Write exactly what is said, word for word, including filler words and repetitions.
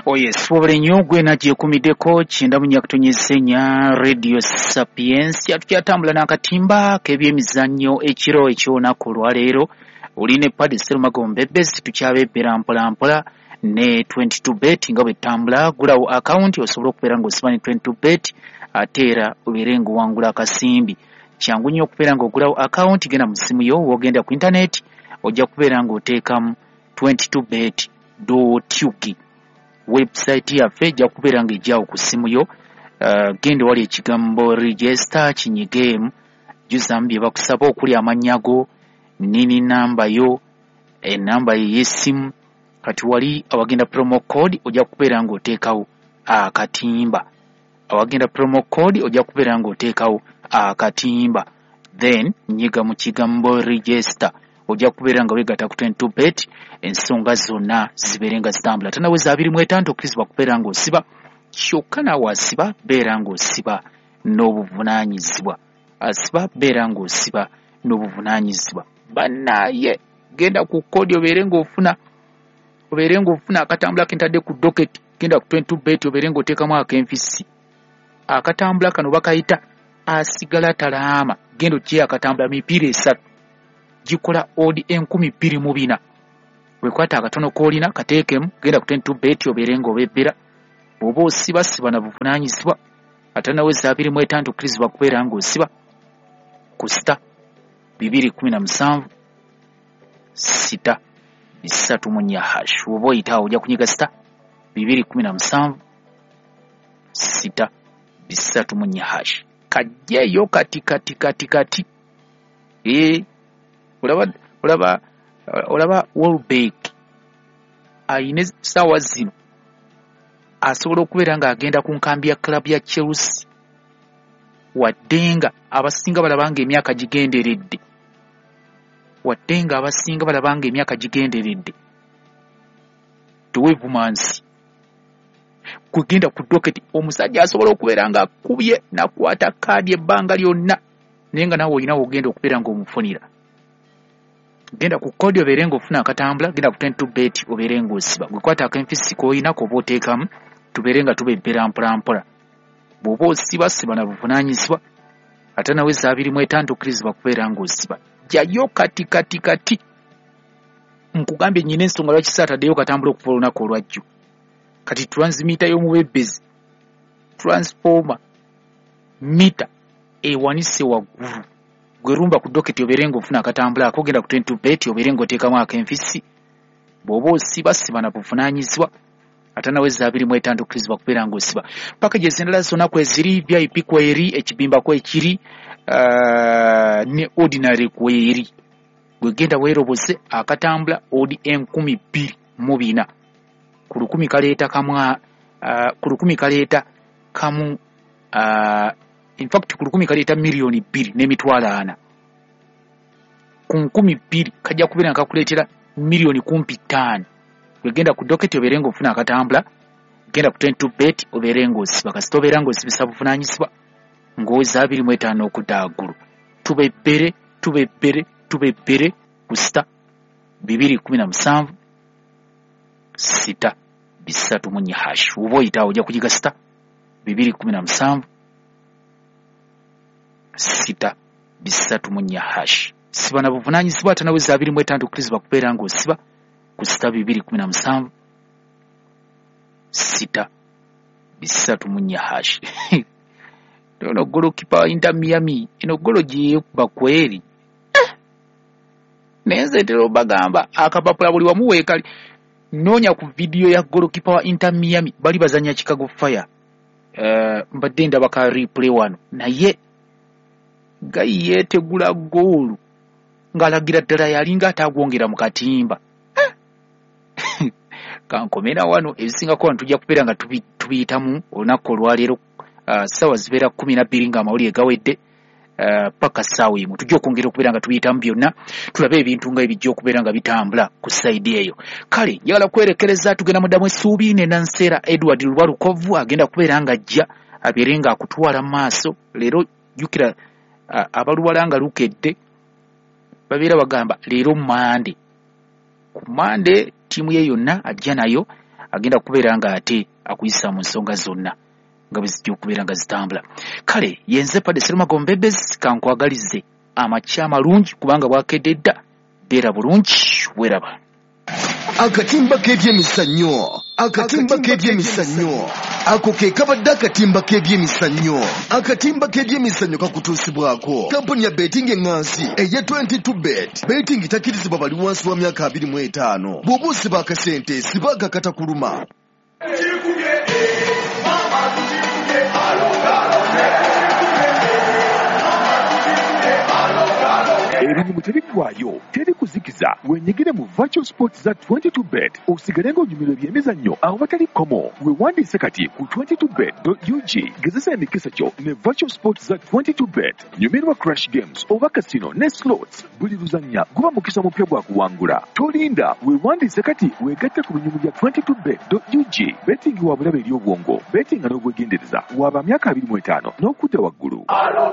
Oh yes, wabule nyo gwe na jekumideko chinda munyakutonyesenya Radio Sapiens yatukyatambula n'akatimba k'ebyemizannyo ekiro eky'olunaku olwaleero uline Paddy Serumagombe best tukyabebbera mpola mpola ne twenty-two bet nga bwetambula gulawo account osobola okubeera ng'osiba ne twenty-two bet ate era ubeere ng'owangula akasimbi kyangu nnyo okubeera ng'ogulawo account genda mu ssimu yo wogenda ku internet ojja kubeera ng'oteekamu twenty-two bet dot u k website yaffe ejja kubeera ng'ejjaawo ku ssimu yo. Uh, genda wali ekigambo register kinyigeemu jjuzamu bye bakusaba okuli amannya go nini namba yo enamba y'essimu kati wali awagenda promo code ojja kubeera ng'oteekawo akatimba awagenda promo code ojja kubeera ng'oteekawo akatimba then nyiga mu kigambo register ojja kubeera nga weegatta ku twenty-two bet ensonga zonna zibeere nga zitambula tanaweza abiri mu etaano okkirizibwa kubeera ng'osiba kyokka naawe asiba beera ng'osiba n'obuvunaanyizibwa asiba beera ng'osiba n'obuvunaanyizibwa bannaye genda ku kodi obeere ng'ofuna obeere ng'ofuna akatambula kentadde ku docket genda ku twenty-two bet obeere ng'oteekamu ak'enfisi akatambula kano bakayita asigala talaama genda okiye akatambula mipiira esatu gikola odi enkumi bbiri mu bina wekwata akatono koolina kateekemu genda ku twenty-two bet obeere ng'obebbera bw'oba osiba siba na buvunaanyizibwa ate naweza abiri mu etaano okkirizibwa kubeera ng'osiba ku sita bibiri kumi na musanvu sita bisatu mu nnya hash oba oyitaawo ojja kunyiga sita bibiri kumi na musanvu sita bisatu mu nnya hash kajjeeyo kati kati kati kati ee olaba olaba olaba Welbeck ayine sawa zino asobola okubeera ng'agenda ku nkambi ya club ya Chelsea waddenga abasinga balabanga emyaka gigenderedde waddenga abasinga balabanga emyaka gigenderedde tuwevumansi kugenda ku docket omusajja asobola okubeera ng'akubye nakwata kaadi ebbanga lyonna naye nga nawe olina wogenda okubeera ng'omufunira genda ku kodi obeere ng'ofuna akatambula genda ku twenty-two bet obeere ng'osiba gwekwata ak'enfisi k'olina k'oba oteekamu tubeere nga tubebbera mpola mpola bw'oba osiba siba na buvunaanyizibwa ate naweza abiri mu etaano okkirizibwa kubeera ng'osiba jjayo kati kati kati nkugambye nnyina ensonga lwaki saataddeyo katambula okuva olunaku olwajjo kati transmita y'omubebbezi transformer mita ewanise waggulu gwerumba ku docket obeere ng'ofuna akatambula ako genda ku twenty-two bet obeere ng'oteekamu ak'enfisi bw'oba osiba siba na buvunaanyizibwa ate naweza abiri mu etaano okkirizibwa kubeera ng'osiba packages endala zonna kweziri V I P kweri ekibimba kwekiri uh, ne ordinary kweri gwegenda weeroboze akatambula odi enkumi bbiri mu bina ku lukumi kaleeta kamwa uh, ku lukumi kaleeta kamu uh, in fact ku lukumi kaleeta miliyoni bbiri n'emitwalo ana ku nkumi bbiri kajja kubeera nga kakuleetera miliyoni kumpi ttaano wegenda ku docket obeere ng'ofuna akatambula genda ku twenty-two bet obeere ng'osiba kasita obeera ng'osibisa buvunaanyizibwa ng'oweza abiri mu etaano okudaagulu tubebbere tubebbere tubebbere ku sita bibiri kumi na musanvu sita bisatu mu nnya hash oba oyitaawo ojja kugiga sita bibiri kumi na musanvu sita bisatu mu nnya hash siba na buvunaanyizibwa ate naweza abiri mu etaano okkirizibwa kubeera ng'osiba ku sita bibiri kumi na musanvu sita bisatu mu nnya hash ono golo kipa Inter Miami eno golo gyekuba kweri naye nze ntera obagamba akapapula buli wamu weekali noonya ku vidiyo ya golo kipa wa Inter Miami bali bazanya Chicago Fire uh, mbadde ndaba ka replay wano naye gayi yeetegula goolu ng'alagira ddala yalinga ataagwongera mu katimba kankomera wano ebisingako wano tujja kubeera nga tubiyitamu olunaku olwaleero uh, ssaawa zibeera kumi na bbiri ng'amawulire gawedde uh, paka ssaawa emu tujja okwongera okubeera nga tubiyitamu byonna tulabe ebintu nga ebijja okubeera nga bitambula ku sayidi eyo kale njagala kwerekereza tugenda muddamu essuubi ne Nanseera Edward Lwalukovu agenda kubeera nga ajja abeere nga akutwala mu maaso leero jjukira uh, abaluwala nga lukedde babeera bagamba leero Mande ku Mande tiimu ye yonna ajja nayo agenda kubeera nga ate akuyisa mu nsonga zonna nga bizijja okubeera nga zitambula. Kale yenze Padesero Magombebes kankwagalize amakya amalungi kubanga bwakedde dda. Beera bulungi, weraba. Akatimba k'ebyemizannyo, akatimba k'ebyemizannyo, ako ke kabadde akatimba k'ebyemizannyo. Akatimba k'ebyemizannyo kakutuusibwako kampuni ya betting engansi eye twenty-two bet. Betting takkirizibwa bali wansi wa myaka abiri mu etaano. Bw'oba osiba akasente siba agakata kuluma. Ebintu tebiggwayo, teri kuzikiza. Wenyigire mu Virtual Sports za twenty-two bet osigale ng'onyumirwa ebyemizannyo awo batali komo. Weewandiise kati ku twenty-two bet dot U G. Gezesa emikisa kyo ne Virtual Sports za twenty-two bet. Nyumirwa Crash Games oba Casino ne Slots. Buli luzannya guba mukisa mupya gwa kuwangula. Tolinda, weewandiise kati weegatte ku binyumu bya twenty-two bet dot U G. Betting wa bulabe eri obwongo. Betting n'obwegendereza waba myaka abiri mu etaano n'okudda waggulu.